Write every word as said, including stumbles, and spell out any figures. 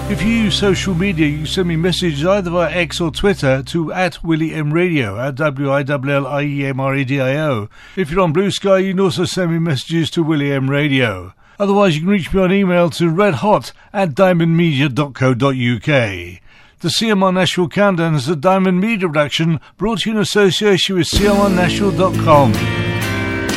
If you use social media, you can send me messages either via X or Twitter to at Willie M Radio, at W I L L I E M R A D I O. If you're on Blue Sky, you can also send me messages to Willie M Radio. Otherwise, you can reach me on email to redhot at diamond media dot co dot uk. The C M R Nashville Countdown is a Diamond Media production brought to you in association with C M R Nashville dot com.